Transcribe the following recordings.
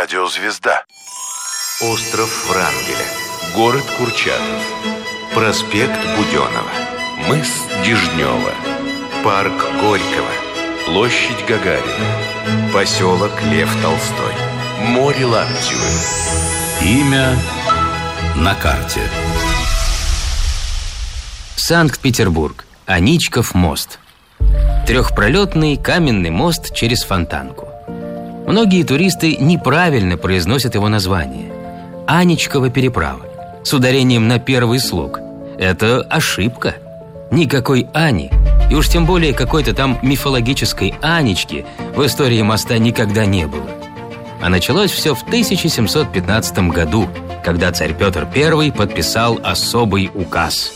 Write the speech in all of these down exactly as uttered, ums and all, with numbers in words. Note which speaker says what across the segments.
Speaker 1: Радиозвезда.
Speaker 2: Остров Врангеля.
Speaker 1: Город Курчатов.
Speaker 2: Проспект Буденова.
Speaker 1: Мыс Дежнева.
Speaker 2: Парк Горького.
Speaker 1: Площадь Гагарина.
Speaker 2: Поселок Лев Толстой.
Speaker 1: Море Лаптевы.
Speaker 3: Имя на карте.
Speaker 4: Санкт-Петербург. Аничков мост. Трехпролетный каменный мост через Фонтанку. Многие туристы неправильно произносят его название. Аничкова переправа с ударением на первый слог. Это ошибка. Никакой Ани, и уж тем более какой-то там мифологической Анечки в истории моста никогда не было. А началось все в тысяча семьсот пятнадцатом году, когда царь Петр Первый подписал особый указ.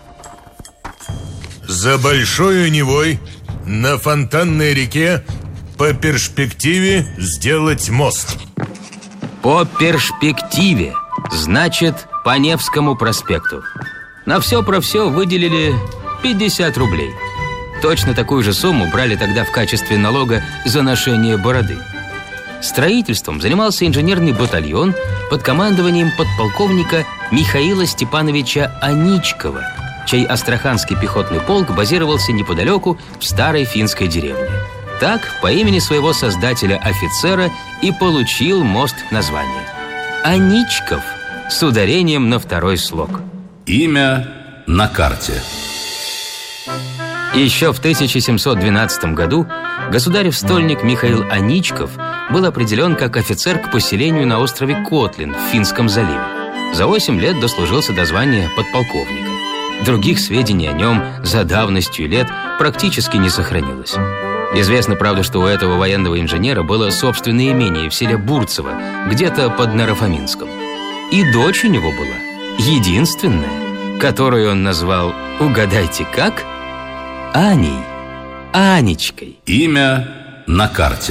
Speaker 5: За Большой Невой на Фонтанной реке по перспективе сделать мост.
Speaker 4: По перспективе, значит, по Невскому проспекту. На все про все выделили пятьдесят рублей. Точно такую же сумму брали тогда в качестве налога за ношение бороды. Строительством занимался инженерный батальон под командованием подполковника Михаила Степановича Аничкова, чей Астраханский пехотный полк базировался неподалеку в старой финской деревне. Так, по имени своего создателя-офицера и получил мост название. Аничков с ударением на второй слог.
Speaker 3: Имя на карте.
Speaker 4: Еще в тысяча семьсот двенадцатом году государев стольник Михаил Аничков был определен как офицер к поселению на острове Котлин в Финском заливе. За восемь лет дослужился до звания подполковника. Других сведений о нем за давностью лет практически не сохранилось. Известно, правда, что у этого военного инженера было собственное имение в селе Бурцево, где-то под Наро-Фоминском. И дочь у него была, единственная, которую он назвал, угадайте как, Аней, Анечкой.
Speaker 3: Имя на карте.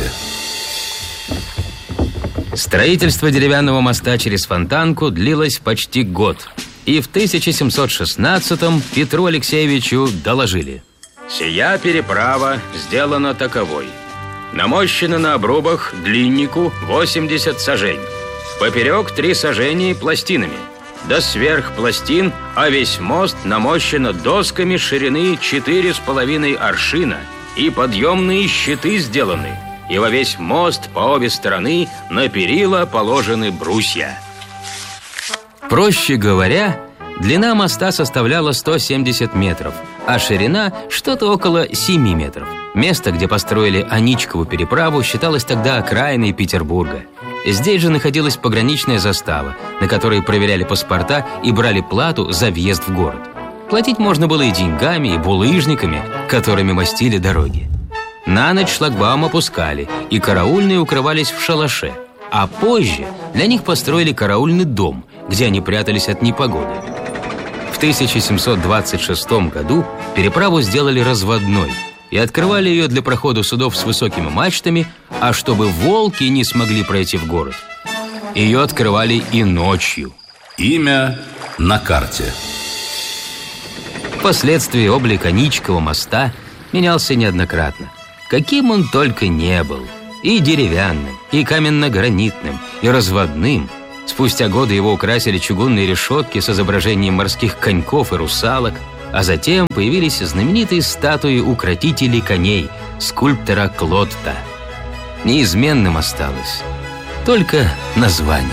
Speaker 4: Строительство деревянного моста через Фонтанку длилось почти год. И в тысяча семьсот шестнадцатом Петру Алексеевичу доложили: «Сия переправа сделана таковой. Намощена на обрубах длиннику восемьдесят сажень. Поперек три сажени пластинами. Да сверх пластин, а весь мост намощено досками ширины четыре с половиной аршина, и подъемные щиты сделаны, и во весь мост по обе стороны на перила положены брусья». Проще говоря, длина моста составляла сто семьдесят метров, а ширина что-то около семи метров. Место, где построили Аничкову переправу, считалось тогда окраиной Петербурга. Здесь же находилась пограничная застава, на которой проверяли паспорта и брали плату за въезд в город. Платить можно было и деньгами, и булыжниками, которыми мостили дороги. На ночь шлагбаум опускали, и караульные укрывались в шалаше. А позже для них построили караульный дом, где они прятались от непогоды. В тысяча семьсот двадцать шестом году переправу сделали разводной и открывали ее для прохода судов с высокими мачтами, а чтобы волки не смогли пройти в город, ее открывали и ночью.
Speaker 3: Имя на карте.
Speaker 4: Впоследствии облик Аничкова моста менялся неоднократно. Каким он только не был. И деревянным, и каменно-гранитным, и разводным. Спустя годы его украсили чугунные решетки с изображением морских коньков и русалок, а затем появились знаменитые статуи укротителей коней скульптора Клотта. Неизменным осталось только название.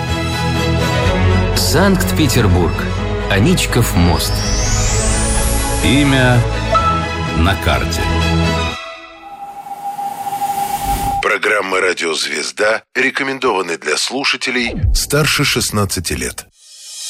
Speaker 4: Санкт-Петербург. Аничков мост.
Speaker 3: Имя на карте.
Speaker 1: Программа «Радиозвезда» рекомендованы для слушателей старше шестнадцати лет.